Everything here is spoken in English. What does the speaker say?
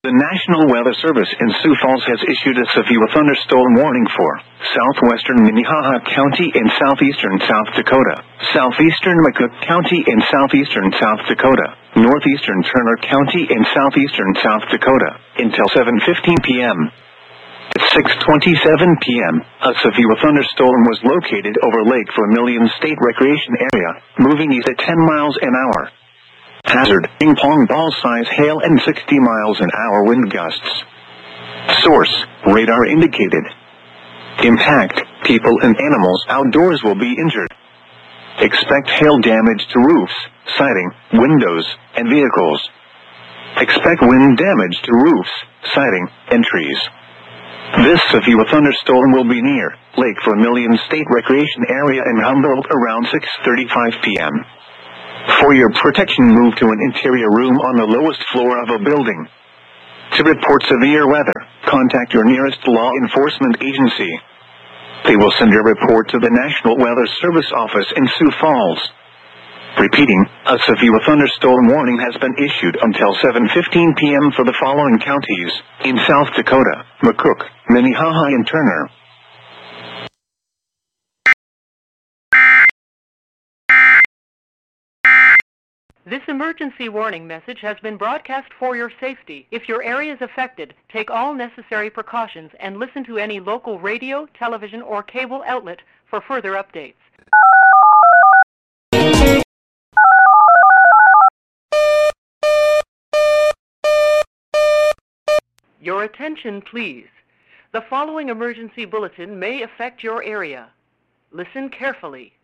The National Weather Service in Sioux Falls has issued a severe thunderstorm warning for southwestern Minnehaha County in southeastern South Dakota, southeastern McCook County in southeastern South Dakota, northeastern Turner County in southeastern South Dakota, until 7:15 p.m. At 6:27 p.m., a severe thunderstorm was located over Lake Vermilion State Recreation Area, moving east at 10 miles an hour. Hazard, ping pong ball size hail and 60 miles an hour wind gusts. Source, radar indicated. Impact, people and animals outdoors will be injured. Expect hail damage to roofs, siding, windows, and vehicles. Expect wind damage to roofs, siding, and trees. This severe thunderstorm will be near Lake Vermilion State Recreation Area in Humboldt around 6:35 p.m. For your protection, move to an interior room on the lowest floor of a building. To report severe weather, contact your nearest law enforcement agency. They will send a report to the National Weather Service office in Sioux Falls. Repeating, a severe thunderstorm warning has been issued until 7:15 p.m. for the following counties in South Dakota: McCook, Minnehaha, and Turner. This emergency warning message has been broadcast for your safety. If your area is affected, take all necessary precautions and listen to any local radio, television, or cable outlet for further updates. Your attention, please. The following emergency bulletin may affect your area. Listen carefully.